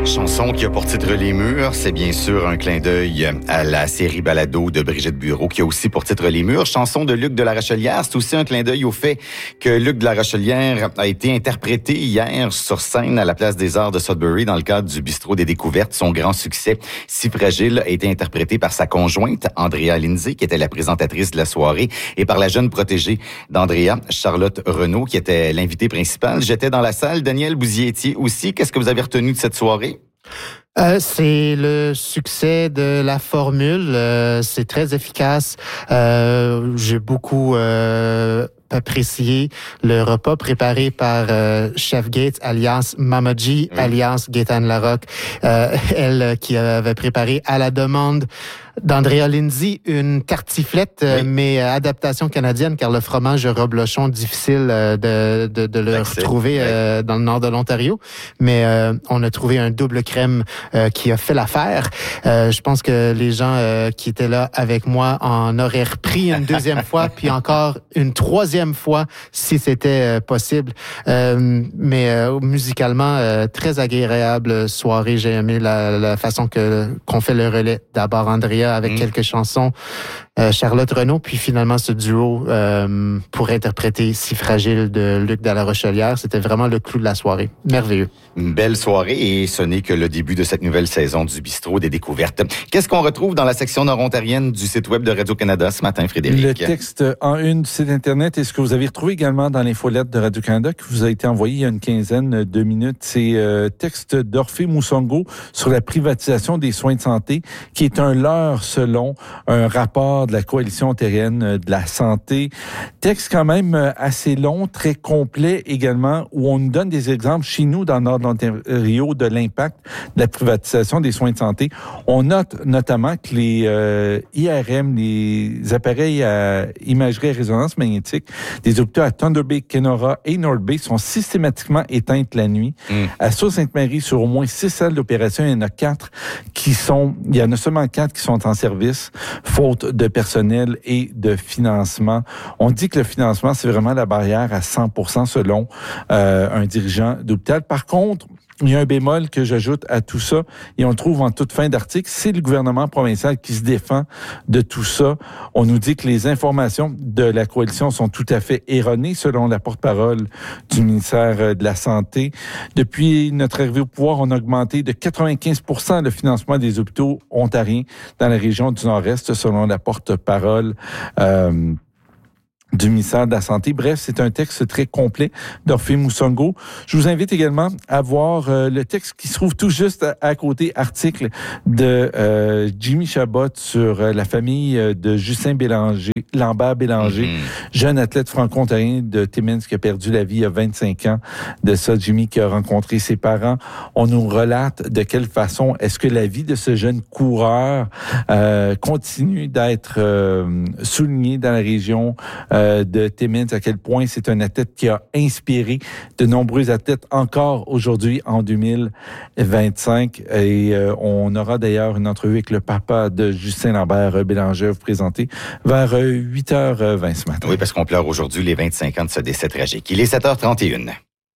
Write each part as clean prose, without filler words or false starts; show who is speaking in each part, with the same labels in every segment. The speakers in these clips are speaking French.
Speaker 1: Chanson qui a pour titre Les Murs, c'est bien sûr un clin d'œil à la série Balado de Brigitte Bureau qui a aussi pour titre Les Murs. Chanson de Luc de la Rochelière, c'est aussi un clin d'œil au fait que Luc de la Rochelière a été interprété hier sur scène à la Place des Arts de Sudbury dans le cadre du Bistrot des Découvertes. Son grand succès, Si fragile, a été interprété par sa conjointe, Andrea Lindsay, qui était la présentatrice de la soirée, et par la jeune protégée d'Andrea, Charlotte Renaud, qui était l'invitée principale. J'étais dans la salle. Daniel, vous y étiez aussi. Qu'est-ce que vous avez retenu de cette soirée?
Speaker 2: C'est le succès de la formule. C'est très efficace. J'ai beaucoup apprécié le repas préparé par Chef Gates, alias Mama G, alias Gaétane Larocque. Elle qui avait préparé à la demande d'Andrea Lindsay une tartiflette, mais adaptation canadienne, car le fromage reblochon, difficile de le retrouver dans le nord de l'Ontario. Mais on a trouvé un double crème qui a fait l'affaire. Je pense que les gens qui étaient là avec moi en auraient repris une deuxième fois, puis encore une troisième fois si c'était possible. Mais musicalement, très agréable soirée. J'ai aimé la façon qu'on fait le relais. D'abord Andrea avec quelques chansons, Charlotte Renaud, puis finalement ce duo pour interpréter Si fragile de Luc de la Rochelière. C'était vraiment le clou de la soirée. Merveilleux.
Speaker 1: Une belle soirée et ce n'est que le début de cette nouvelle saison du Bistrot des Découvertes. Qu'est-ce qu'on retrouve dans la section nord-ontarienne du site web de Radio-Canada ce matin, Frédéric?
Speaker 3: Le texte en une du site Internet et ce que vous avez retrouvé également dans l'infolette de Radio-Canada qui vous a été envoyé il y a une quinzaine de minutes. C'est texte d'Orphée Moussongo sur la privatisation des soins de santé qui est un leurre selon un rapport de la Coalition ontarienne de la santé. Texte quand même assez long, très complet également, où on nous donne des exemples chez nous dans le nord de l'Ontario de l'impact de la privatisation des soins de santé. On note notamment que les IRM, les appareils à imagerie et résonance magnétique des hôpitaux à Thunder Bay, Kenora et North Bay sont systématiquement éteintes la nuit. À Sault-Sainte-Marie, sur au moins 6 salles d'opération, il y en a seulement 4 qui sont en service, faute de personnel et de financement. On dit que le financement, c'est vraiment la barrière à 100% selon un dirigeant d'hôpital. Par contre, il y a un bémol que j'ajoute à tout ça, et on le trouve en toute fin d'article, c'est le gouvernement provincial qui se défend de tout ça. On nous dit que les informations de la coalition sont tout à fait erronées, selon la porte-parole du ministère de la Santé. Depuis notre arrivée au pouvoir, on a augmenté de 95% le financement des hôpitaux ontariens dans la région du Nord-Est, selon la porte-parole du ministère de la Santé. Bref, c'est un texte très complet d'Orphée Moussongo. Je vous invite également à voir le texte qui se trouve tout juste à côté, article de Jimmy Chabot sur la famille de Justin Lambert Bélanger, jeune athlète franco-ontarien de Timmins qui a perdu la vie il y a 25 ans. De ça, Jimmy qui a rencontré ses parents. On nous relate de quelle façon est-ce que la vie de ce jeune coureur continue d'être soulignée dans la région de Timmins, à quel point c'est un athlète qui a inspiré de nombreux athlètes encore aujourd'hui en 2025. Et on aura d'ailleurs une entrevue avec le papa de Justin Lambert Bélanger à vous présenter vers 8h20 ce matin.
Speaker 1: Oui, parce qu'on pleure aujourd'hui les 25 ans de ce décès tragique. Il est 7h31.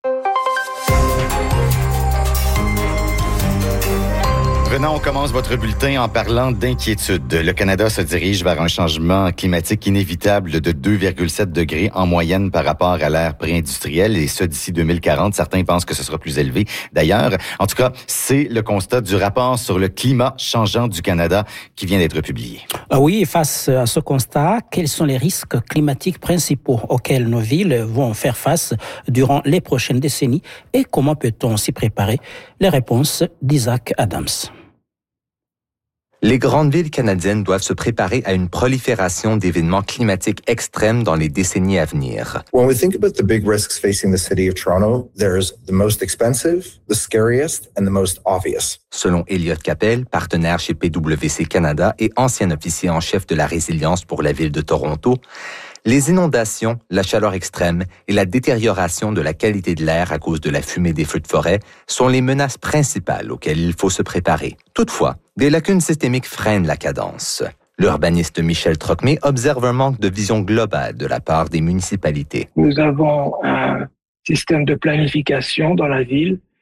Speaker 1: Venant, on commence votre bulletin en parlant d'inquiétude. Le Canada se dirige vers un changement climatique inévitable de 2,7 degrés en moyenne par rapport à l'ère pré-industrielle, et ce d'ici 2040. Certains pensent que ce sera plus élevé. D'ailleurs, en tout cas, c'est le constat du rapport sur le climat changeant du Canada qui vient d'être publié.
Speaker 4: Oui, et face à ce constat, quels sont les risques climatiques principaux auxquels nos villes vont faire face durant les prochaines décennies et comment peut-on s'y préparer? Les réponses d'Isaac Adams.
Speaker 5: Les grandes villes canadiennes doivent se préparer à une prolifération d'événements climatiques extrêmes dans les décennies à venir.
Speaker 6: When we think about the big risks facing the city of Toronto, there's the most expensive, the scariest, and the most obvious.
Speaker 5: Selon Elliott Capel, partenaire chez PwC Canada et ancien officier en chef de la résilience pour la ville de Toronto, les inondations, la chaleur extrême et la détérioration de la qualité de l'air à cause de la fumée des feux de forêt sont les menaces principales auxquelles il faut se préparer. Toutefois, des lacunes systémiques freinent la cadence. L'urbaniste Michel Trocmé observe un manque de vision globale de la part des municipalités.
Speaker 7: Nous avons un système de planification dans la ville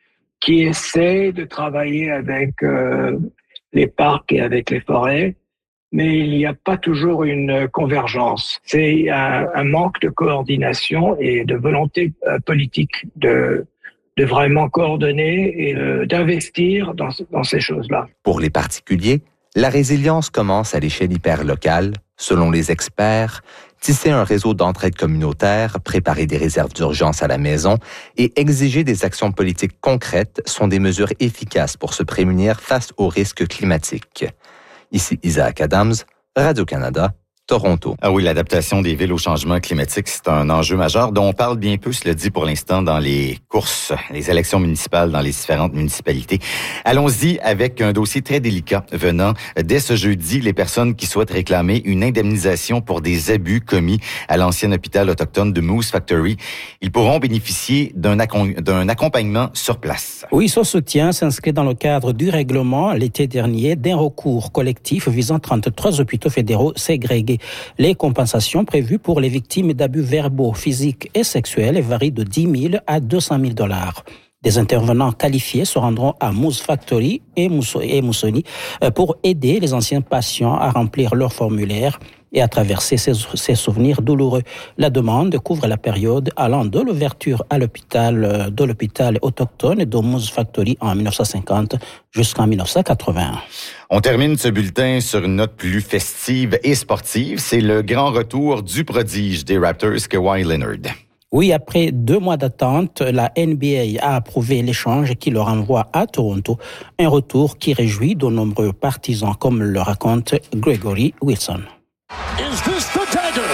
Speaker 7: qui essaie de travailler avec les parcs et avec les forêts, mais il n'y a pas toujours une convergence. C'est un manque de coordination et de volonté politique de vraiment coordonner et d'investir dans ces choses-là.
Speaker 5: Pour les particuliers, la résilience commence à l'échelle hyperlocale. Selon les experts, tisser un réseau d'entraide communautaire, préparer des réserves d'urgence à la maison et exiger des actions politiques concrètes sont des mesures efficaces pour se prémunir face aux risques climatiques. Ici Isaac Adams, Radio-Canada, Toronto.
Speaker 1: Ah oui, l'adaptation des villes au changement climatique, c'est un enjeu majeur dont on parle bien peu, cela dit, pour l'instant, dans les courses, les élections municipales dans les différentes municipalités. Allons-y avec un dossier très délicat venant dès ce jeudi, les personnes qui souhaitent réclamer une indemnisation pour des abus commis à l'ancien hôpital autochtone de Moose Factory. Ils pourront bénéficier d'un accompagnement sur place.
Speaker 4: Oui, ce soutien s'inscrit dans le cadre du règlement l'été dernier d'un recours collectif visant 33 hôpitaux fédéraux ségrégés. Les compensations prévues pour les victimes d'abus verbaux, physiques et sexuels varient de 10 000 à 200 000 $. Des intervenants qualifiés se rendront à Moose Factory et Moosonee pour aider les anciens patients à remplir leur formulaire et à traverser ces souvenirs douloureux. La demande couvre la période allant de l'ouverture de l'hôpital autochtone de Moose Factory en 1950 jusqu'en 1981.
Speaker 1: On termine ce bulletin sur une note plus festive et sportive. C'est le grand retour du prodige des Raptors, Kawhi Leonard.
Speaker 4: Oui, après 2 mois d'attente, la NBA a approuvé l'échange qui le renvoie à Toronto. Un retour qui réjouit de nombreux partisans, comme le raconte Gregory Wilson.
Speaker 8: Is this the dagger?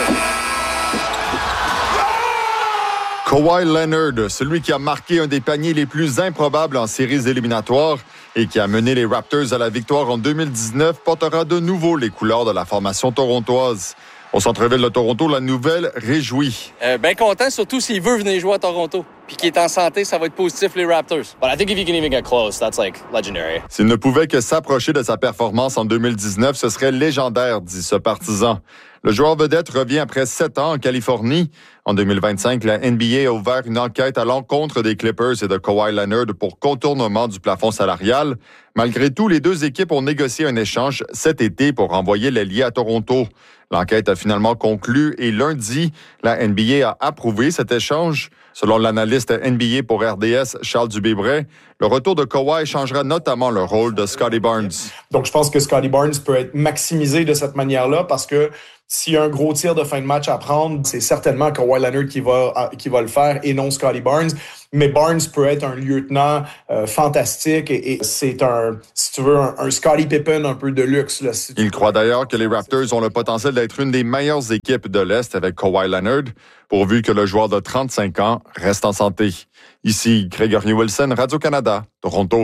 Speaker 9: Kawhi Leonard, celui qui a marqué un des paniers les plus improbables en séries éliminatoires et qui a mené les Raptors à la victoire en 2019, portera de nouveau les couleurs de la formation torontoise. Au centre-ville de Toronto, la nouvelle réjouit.
Speaker 10: Bien content, surtout s'il veut venir jouer à Toronto. Puis qu'il est en santé, ça va être positif, les Raptors. But I think if you can even get close, that's like legendary.
Speaker 9: S'il ne pouvait que s'approcher de sa performance en 2019, ce serait légendaire, dit ce partisan. Le joueur vedette revient après 7 ans en Californie. En 2025, la NBA a ouvert une enquête à l'encontre des Clippers et de Kawhi Leonard pour contournement du plafond salarial. Malgré tout, les 2 équipes ont négocié un échange cet été pour renvoyer l'ailier à Toronto. L'enquête a finalement conclu et lundi, la NBA a approuvé cet échange. Selon l'analyste NBA pour RDS, Charles Dubé-Bray, le retour de Kawhi changera notamment le rôle de Scottie Barnes.
Speaker 11: Donc, je pense que Scottie Barnes peut être maximisé de cette manière-là parce que s'il y a un gros tir de fin de match à prendre, c'est certainement Kawhi Leonard qui va le faire et non Scottie Barnes. Mais Barnes peut être un lieutenant fantastique et c'est si tu veux, un Scottie Pippen un peu de luxe. Là.
Speaker 9: Il croit d'ailleurs que les Raptors ont le potentiel d'être une des meilleures équipes de l'Est avec Kawhi Leonard, pourvu que le joueur de 35 ans reste en santé. Ici, Gregory Wilson, Radio-Canada, Toronto.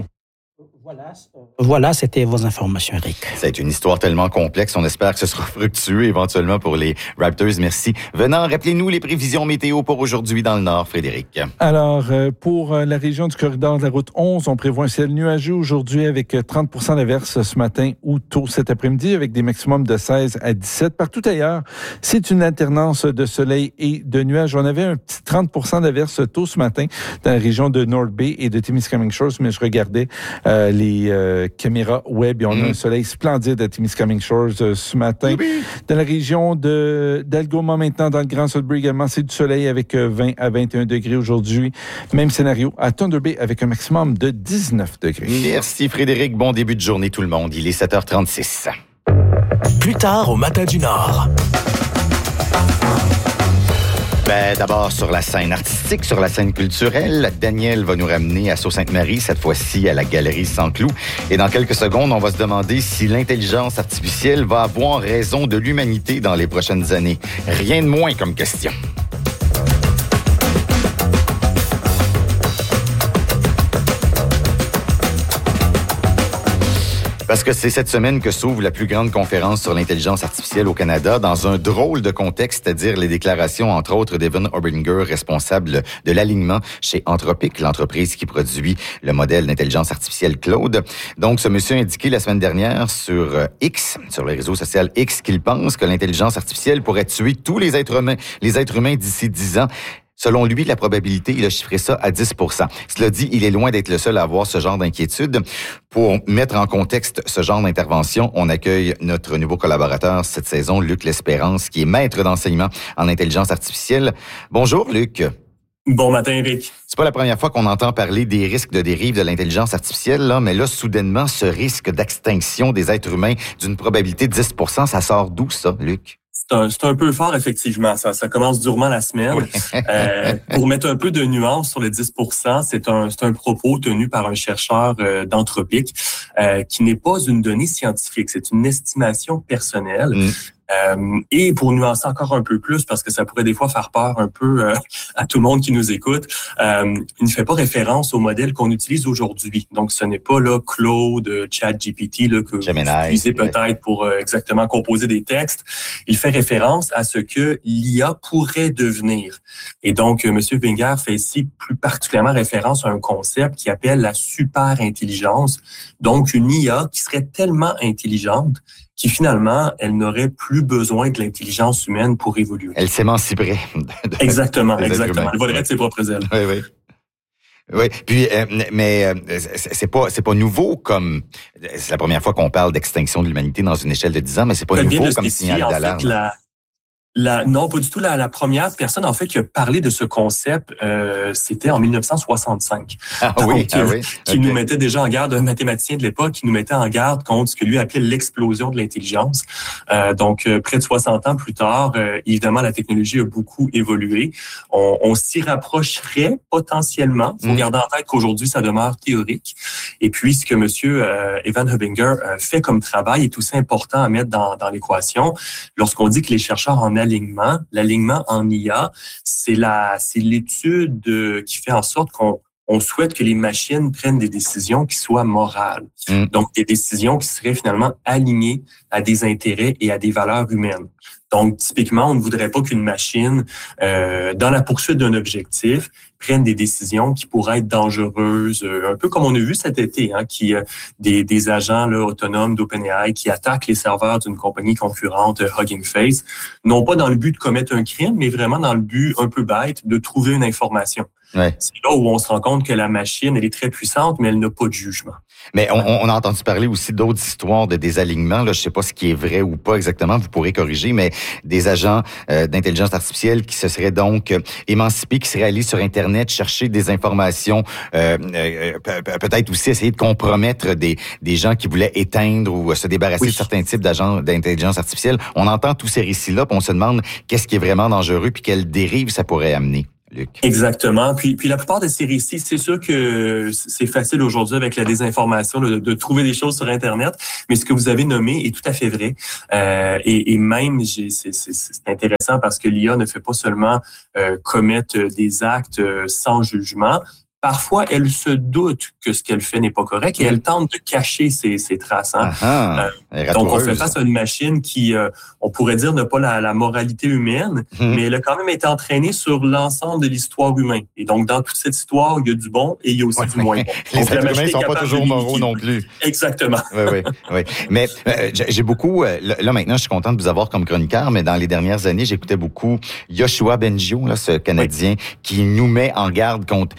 Speaker 4: Voilà, c'était vos informations, Eric.
Speaker 1: C'est une histoire tellement complexe. On espère que ce sera fructueux éventuellement pour les Raptors. Merci. Venant, rappelez-nous les prévisions météo pour aujourd'hui dans le Nord, Frédéric.
Speaker 3: Alors, pour la région du corridor de la route 11, on prévoit un ciel nuageux aujourd'hui avec 30% d'averses ce matin ou tôt cet après-midi avec des maximums de 16 à 17. Partout ailleurs, c'est une alternance de soleil et de nuages. On avait un petit 30% d'averses tôt ce matin dans la région de North Bay et de Témiscamingue Shores, mais je regardais les caméras web et on a un soleil splendide à Témiscamingue Shores ce matin. Oui. Dans la région d'Algoma maintenant, dans le Grand Sudbury également, c'est du soleil avec 20 à 21 degrés aujourd'hui. Même scénario à Thunder Bay avec un maximum de 19 degrés.
Speaker 1: Merci Frédéric. Bon début de journée tout le monde. Il est 7h36.
Speaker 8: Plus tard au Matin du Nord.
Speaker 1: D'abord, sur la scène artistique, sur la scène culturelle, Daniel va nous ramener à Sault-Sainte-Marie, cette fois-ci à la Galerie Saint-Cloud. Et dans quelques secondes, on va se demander si l'intelligence artificielle va avoir raison de l'humanité dans les prochaines années. Rien de moins comme question. Parce que c'est cette semaine que s'ouvre la plus grande conférence sur l'intelligence artificielle au Canada, dans un drôle de contexte, c'est-à-dire les déclarations, entre autres, d'Evan Oberlinger, responsable de l'alignement chez Anthropic, l'entreprise qui produit le modèle d'intelligence artificielle Claude. Donc, ce monsieur a indiqué la semaine dernière sur X, sur le réseau social X, qu'il pense que l'intelligence artificielle pourrait tuer tous les êtres humains d'ici 10 ans. Selon lui, la probabilité, il a chiffré ça à 10 %. Cela dit, il est loin d'être le seul à avoir ce genre d'inquiétude. Pour mettre en contexte ce genre d'intervention, on accueille notre nouveau collaborateur cette saison, Luc L'Espérance, qui est maître d'enseignement en intelligence artificielle. Bonjour, Luc.
Speaker 12: Bon matin, Eric.
Speaker 1: C'est pas la première fois qu'on entend parler des risques de dérive de l'intelligence artificielle, là, mais là, soudainement, ce risque d'extinction des êtres humains d'une probabilité de 10 % ça sort d'où, ça, Luc?
Speaker 12: C'est un peu fort, effectivement. Ça commence durement la semaine. Oui. Pour mettre un peu de nuance sur les 10 %, c'est un propos tenu par un chercheur d'Anthropic qui n'est pas une donnée scientifique, c'est une estimation personnelle. Et pour nuancer encore un peu plus, parce que ça pourrait des fois faire peur un peu à tout le monde qui nous écoute, il ne fait pas référence au modèle qu'on utilise aujourd'hui. Donc, ce n'est pas là Claude, ChatGPT là, que
Speaker 1: Gemini,
Speaker 12: vous utilisez peut-être pour exactement composer des textes. Il fait référence à ce que l'IA pourrait devenir. Et donc, M. Wenger fait ici plus particulièrement référence à un concept qui appelle la super-intelligence. Donc, une IA qui serait tellement intelligente qui finalement, elle n'aurait plus besoin de l'intelligence humaine pour évoluer.
Speaker 1: Elle s'émanciperait.
Speaker 12: Exactement. Elle volerait de ses propres ailes.
Speaker 1: Oui. Oui, puis mais c'est pas nouveau comme c'est la première fois qu'on parle d'extinction de l'humanité dans une échelle de 10 ans, mais c'est pas nouveau comme signal d'alarme.
Speaker 12: Non, pas du tout. La première personne, en fait, qui a parlé de ce concept, c'était en 1965. Qui nous mettait déjà en garde, un mathématicien de l'époque, qui nous mettait en garde contre ce que lui appelait l'explosion de l'intelligence. Donc, près de 60 ans plus tard, évidemment, la technologie a beaucoup évolué. On s'y rapprocherait potentiellement. Il faut garder en tête qu'aujourd'hui, ça demeure théorique. Et puis, ce que M. Evan Hubinger fait comme travail est aussi important à mettre dans l'équation. Lorsqu'on dit que les chercheurs en l'alignement en IA, c'est l'étude qui fait en sorte qu'on souhaite que les machines prennent des décisions qui soient morales. Donc, des décisions qui seraient finalement alignées à des intérêts et à des valeurs humaines. Donc, typiquement, on ne voudrait pas qu'une machine, dans la poursuite d'un objectif, prenne des décisions qui pourraient être dangereuses, un peu comme on a vu cet été, des agents là, autonomes d'OpenAI qui attaquent les serveurs d'une compagnie concurrente, Hugging Face, non pas dans le but de commettre un crime, mais vraiment dans le but un peu bête de trouver une information.
Speaker 1: Ouais.
Speaker 12: C'est là où on se rend compte que la machine, elle est très puissante, mais elle n'a pas de jugement.
Speaker 1: Mais on a entendu parler aussi d'autres histoires de désalignement. Là, je sais pas ce qui est vrai ou pas exactement, vous pourrez corriger, mais des agents d'intelligence artificielle qui se seraient donc émancipés, qui seraient allés sur Internet chercher des informations, peut-être aussi essayer de compromettre des gens qui voulaient éteindre ou se débarrasser de certains types d'agents d'intelligence artificielle. On entend tous ces récits-là, puis on se demande qu'est-ce qui est vraiment dangereux, puis quelle dérive ça pourrait amener. Luc.
Speaker 12: Exactement. Puis la plupart de ces récits, c'est sûr que c'est facile aujourd'hui avec la désinformation de trouver des choses sur Internet, mais ce que vous avez nommé est tout à fait vrai. Et même, c'est intéressant parce que l'IA ne fait pas seulement commettre des actes sans jugement. Parfois, elle se doute que ce qu'elle fait n'est pas correct et elle tente de cacher ses traces. Donc, on fait face à une machine qui, on pourrait dire, n'a pas la moralité humaine, mais elle a quand même été entraînée sur l'ensemble de l'histoire humaine. Et donc, dans toute cette histoire, il y a du bon et il y a aussi du moins bon.
Speaker 1: Les êtres humains ne sont pas toujours moraux non plus.
Speaker 12: Exactement.
Speaker 1: Oui. Mais j'ai beaucoup... Là, maintenant, je suis content de vous avoir comme chroniqueur, mais dans les dernières années, j'écoutais beaucoup Yoshua Bengio, là, ce Canadien, qui nous met en garde contre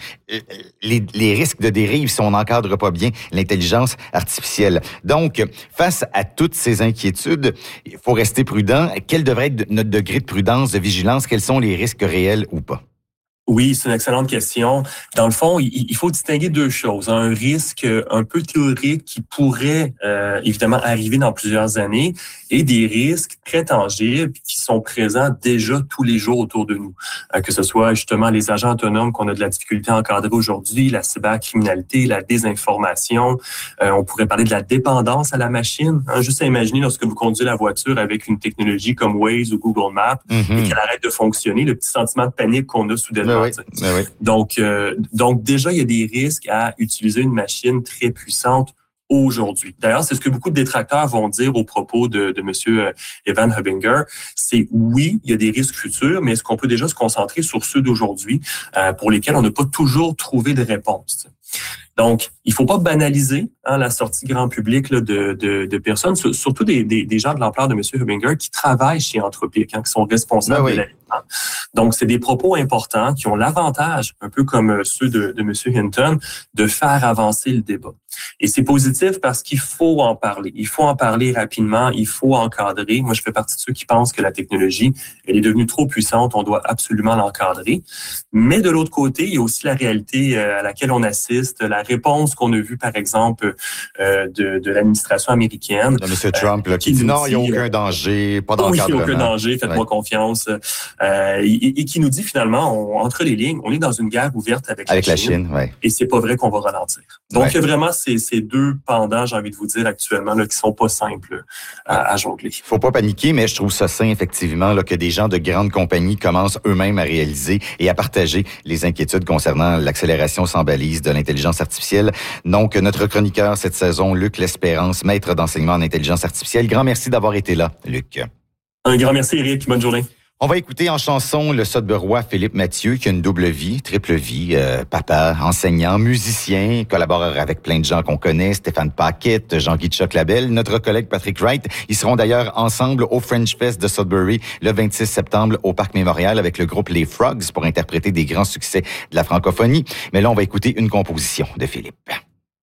Speaker 1: les risques de dérive si on n'encadre pas bien l'intelligence artificielle. Donc, face à toutes ces inquiétudes, il faut rester prudent. Quel devrait être notre degré de prudence, de vigilance? Quels sont les risques réels ou pas?
Speaker 12: Oui, c'est une excellente question. Dans le fond, il faut distinguer deux choses. Un risque un peu théorique qui pourrait évidemment arriver dans plusieurs années et des risques très tangibles qui sont présents déjà tous les jours autour de nous. Que ce soit justement les agents autonomes qu'on a de la difficulté à encadrer aujourd'hui, la cybercriminalité, la désinformation. On pourrait parler de la dépendance à la machine. Juste à imaginer lorsque vous conduisez la voiture avec une technologie comme Waze ou Google Maps et qu'elle arrête de fonctionner, le petit sentiment de panique qu'on a soudainement.
Speaker 1: Oui.
Speaker 12: Donc déjà, il y a des risques à utiliser une machine très puissante aujourd'hui. D'ailleurs, c'est ce que beaucoup de détracteurs vont dire au propos de M. Evan Hubinger. C'est oui, il y a des risques futurs, mais est-ce qu'on peut déjà se concentrer sur ceux d'aujourd'hui pour lesquels on n'a pas toujours trouvé de réponse? Donc, il faut pas banaliser la sortie grand public là, de personnes, surtout des gens de l'ampleur de M. Hubinger qui travaillent chez Anthropic, qui sont responsables de l'alignement. Donc, c'est des propos importants qui ont l'avantage, un peu comme ceux de M. Hinton, de faire avancer le débat. Et c'est positif parce qu'il faut en parler. Il faut en parler rapidement, il faut encadrer. Moi, je fais partie de ceux qui pensent que la technologie, elle est devenue trop puissante, on doit absolument l'encadrer. Mais de l'autre côté, il y a aussi la réalité à laquelle on assiste, la réponse qu'on a vue, par exemple, de l'administration américaine.
Speaker 1: De M. Trump, là, qui dit non, il n'y a aucun danger, pas d'encadrement.
Speaker 12: Il n'y a aucun danger, faites-moi confiance. Et qui nous dit finalement, entre les lignes, on est dans une guerre ouverte avec la Chine. Et c'est pas vrai qu'on va ralentir. Donc, il y a vraiment ces deux pendants, j'ai envie de vous dire, actuellement, là, qui sont pas simples à jongler.
Speaker 1: Faut pas paniquer, mais je trouve ça sain, effectivement, là, que des gens de grandes compagnies commencent eux-mêmes à réaliser et à partager les inquiétudes concernant l'accélération sans balise de l'intelligence artificielle. Donc, notre chroniqueur cette saison, Luc L'Espérance, maître d'enseignement en intelligence artificielle. Grand merci d'avoir été là, Luc.
Speaker 12: Un grand merci, Eric. Bonne journée.
Speaker 1: On va écouter en chanson le Sudburois Philippe Mathieu, qui a une double vie, triple vie, papa, enseignant, musicien, collabore avec plein de gens qu'on connaît, Stéphane Paquette, Jean-Guy Tchoc-Labelle, notre collègue Patrick Wright. Ils seront d'ailleurs ensemble au French Fest de Sudbury le 26 septembre au Parc Mémorial avec le groupe Les Frogs pour interpréter des grands succès de la francophonie. Mais là, on va écouter une composition de Philippe.